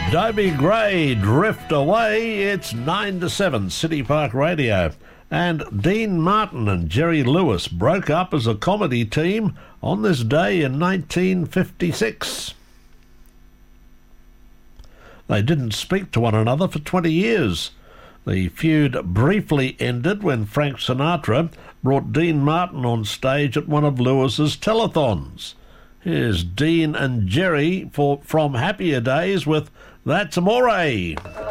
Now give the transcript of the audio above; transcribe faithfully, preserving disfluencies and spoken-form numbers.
Dobie Gray, Drift Away. It's nine to seven, City Park Radio. And Dean Martin and Jerry Lewis broke up as a comedy team on this day in nineteen fifty-six. They didn't speak to one another for twenty years. The feud briefly ended when Frank Sinatra brought Dean Martin on stage at one of Lewis's telethons. Here's Dean and Jerry for from Happier Days with That's Amore.